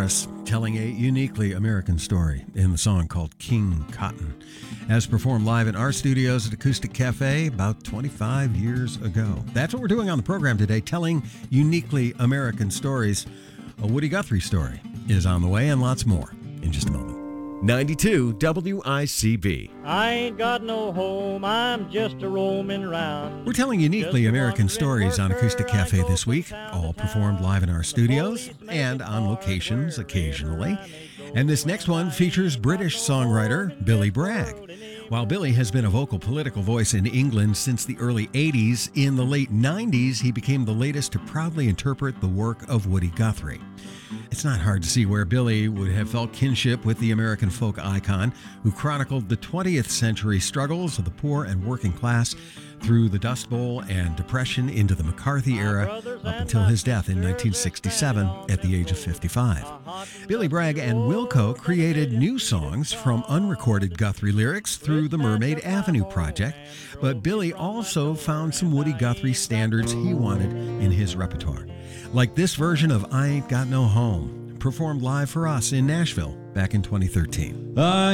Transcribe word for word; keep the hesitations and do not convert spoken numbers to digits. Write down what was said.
Harris telling a uniquely American story in the song called King Cotton, as performed live in our studios at Acoustic Cafe about twenty-five years ago. That's what we're doing on the program today, telling uniquely American stories. A Woody Guthrie story is on the way, and lots more in just a moment. ninety-two W I C B. I ain't got no home, I'm just a roaming round. We're telling uniquely American stories on Acoustic Cafe this week, all performed live in our studios and on locations occasionally. And this next one features British songwriter Billy Bragg. While Billy has been a vocal political voice in England since the early eighties, in the late nineties he became the latest to proudly interpret the work of Woody Guthrie. It's not hard to see where Billy would have felt kinship with the American folk icon who chronicled the twentieth century struggles of the poor and working class through the Dust Bowl and Depression into the McCarthy era up until his death in nineteen sixty-seven at the age of fifty-five. Billy Bragg and Wilco created new songs from unrecorded Guthrie lyrics through the Mermaid Avenue project, but Billy also found some Woody Guthrie standards he wanted in his repertoire, like this version of I Ain't Got No Home, performed live for us in Nashville back in twenty thirteen. I